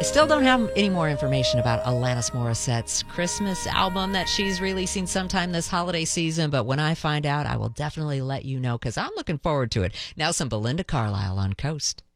I still don't have any more information about Alanis Morissette's Christmas album that she's releasing sometime this holiday season, but when I find out, I will definitely let you know because I'm looking forward to it. Now some Belinda Carlisle on Coast.